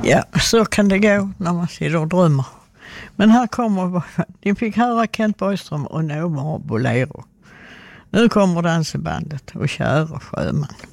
Ja, så kan det gå när man sitter och drömmer. Men här kommer, ni fick höra Kent Borgström och Nåvar Bolero. Nu kommer dansebandet och Kära sjöman.